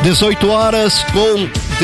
18 horas com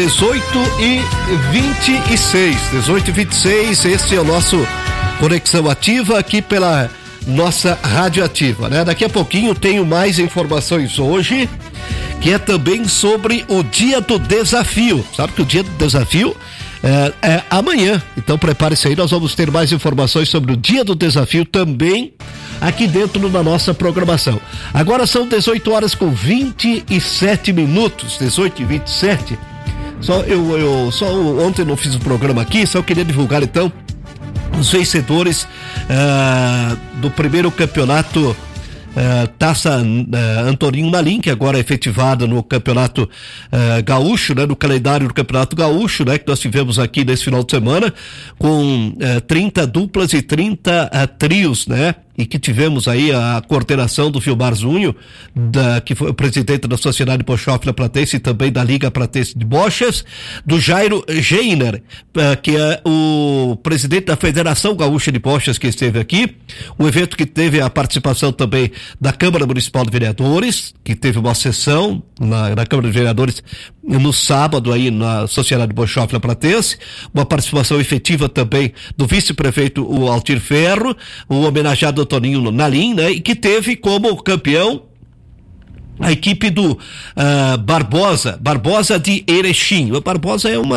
18h26. Esse é o nosso Conexão Ativa aqui pela nossa Rádio Ativa, né? Daqui a pouquinho tenho mais informações hoje, que é também sobre o Dia do Desafio. Sabe que o Dia do Desafio é amanhã, então prepare-se aí, nós vamos ter mais informações sobre o Dia do Desafio também aqui dentro da nossa programação. Agora são 18 horas com 27 minutos, 18h27. Só ontem não fiz o programa aqui, só queria divulgar então os vencedores do primeiro campeonato Taça Antoninho Nalim, que agora é efetivada no Campeonato Gaúcho, né, no calendário do Campeonato Gaúcho, né, que nós tivemos aqui nesse final de semana, com 30 duplas e 30 trios, né? E que tivemos aí a coordenação do Vilmar Zunho, que foi o presidente da Sociedade Bochófila Platense e também da Liga Platense de Bochas, do Jairo Geiner, que é o presidente da Federação Gaúcha de Bochas, que esteve aqui. Um evento que teve a participação também da Câmara Municipal de Vereadores, que teve uma sessão na Câmara de Vereadores no sábado aí na Sociedade Bochófila Platense, uma participação efetiva também do vice-prefeito o Altir Ferro, o homenageado Toninho Nalim, né? E que teve como campeão a equipe do Barbosa de Erechim. O Barbosa é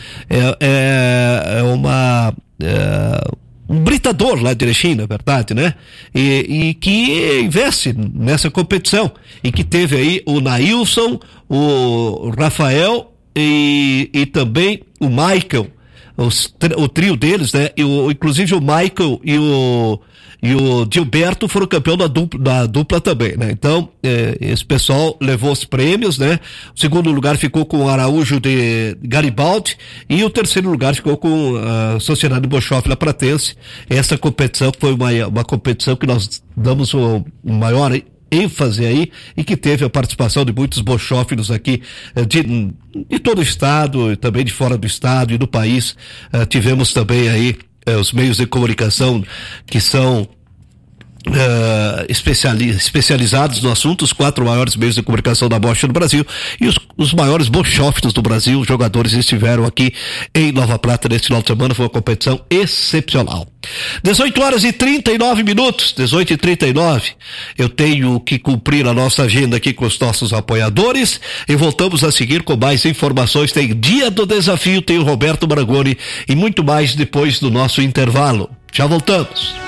um britador lá de Erechim, na verdade, né? E que investe nessa competição e que teve aí o Nailson, o Rafael e também o Michael, o trio deles, né? Inclusive o Michael e o Gilberto foram campeão da dupla também, né? Então, esse pessoal levou os prêmios, né? O segundo lugar ficou com o Araújo de Garibaldi e o terceiro lugar ficou com a Sociedade Bochófila Platense. Essa competição foi uma competição que nós damos o maior ênfase aí e que teve a participação de muitos bochófilos aqui de todo o estado e também de fora do estado e do país. Tivemos também aí os meios de comunicação que são especializados no assunto, os 4 maiores meios de comunicação da bocha no Brasil e os maiores bochófilos do Brasil. Os jogadores estiveram aqui em Nova Plata neste final de semana, foi uma competição excepcional. 18 horas e 39 minutos, 18h39. Eu tenho que cumprir a nossa agenda aqui com os nossos apoiadores e voltamos a seguir com mais informações. Tem Dia do Desafio, tem o Roberto Marangoni e muito mais depois do nosso intervalo. Já voltamos.